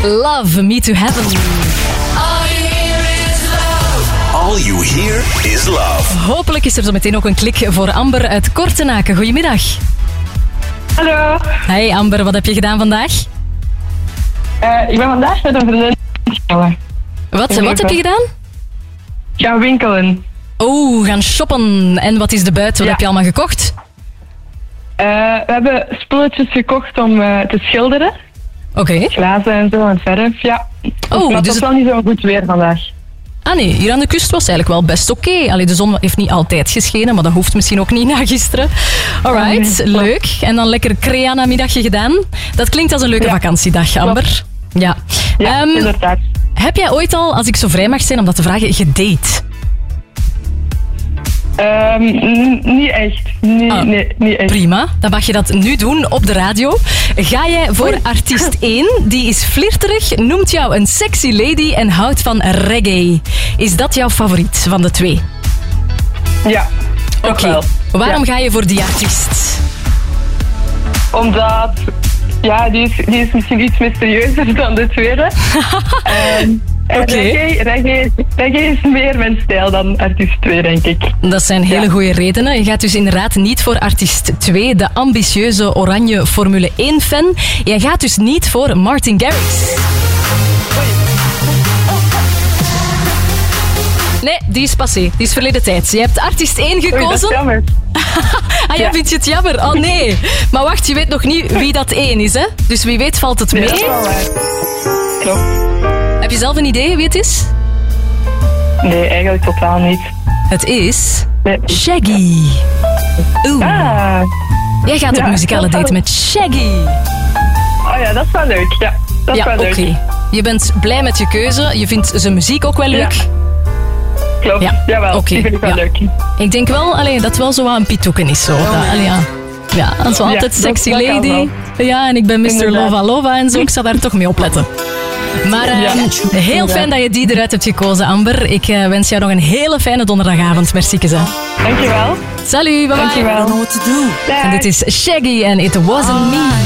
Love Me to Heaven. All you hear is love. Hopelijk is er zo meteen ook een klik voor Amber uit Kortenaken. Goedemiddag. Hallo. Hey Amber, wat heb je gedaan vandaag? Ik ben vandaag met een vriendin gaan. Wat heb je gedaan? Gaan winkelen. Oh, gaan shoppen. En wat is de buit? Wat heb je allemaal gekocht? We hebben spulletjes gekocht om te schilderen. Oké. Glazen en zo en verf, ja. Oh, maar dus het was wel niet zo goed weer vandaag. Ah nee, hier aan de kust was het eigenlijk wel best oké. Allee, de zon heeft niet altijd geschenen, maar dat hoeft misschien ook niet na gisteren. Alright, leuk. En dan lekker crea-namiddagje gedaan. Dat klinkt als een leuke vakantiedag, Amber. Ja, inderdaad. Heb jij ooit al, als ik zo vrij mag zijn om dat te vragen, gedate? Niet echt. Niet echt. Prima, dan mag je dat nu doen op de radio. Ga jij voor artiest 1, die is flirterig, noemt jou een sexy lady en houdt van reggae. Is dat jouw favoriet van de twee? Ja, Oké. Waarom ga je voor die artiest? Omdat, ja, die is misschien iets mysterieuzer dan de tweede. Reggae is meer mijn stijl dan artiest 2, denk ik. Dat zijn hele goede redenen. Je gaat dus inderdaad niet voor artiest 2, de ambitieuze oranje Formule 1-fan. Je gaat dus niet voor Martin Garrix. Nee, die is passé. Die is verleden tijd. Je hebt artiest 1 gekozen. Dat is jammer. Jij vindt je het jammer? Oh nee. Maar wacht, je weet nog niet wie dat 1 is, hè? Dus wie weet valt het mee. Dat is wel waar. Klopt. Heb je zelf een idee wie het is? Nee, eigenlijk totaal niet. Het is Shaggy. Oeh. Jij gaat op muzikale date met Shaggy. Oh ja, dat is wel leuk. Ja, dat is wel leuk. Oké. Je bent blij met je keuze. Je vindt zijn muziek ook wel leuk. Ja. Klopt, jawel. Die vind ik wel leuk. Ik denk wel dat het wel zo wat een pitoeken is. Zo. Ja, dat is wel altijd sexy lady. Ja, en ik ben Mr. Lova Lova en zo. Ik zal daar toch mee opletten. Maar heel fijn dat je die eruit hebt gekozen, Amber. Ik wens jou nog een hele fijne donderdagavond. Merci. Dankjewel. Salut, bye bye. Dankjewel. En dit is Shaggy en It Wasn't Me.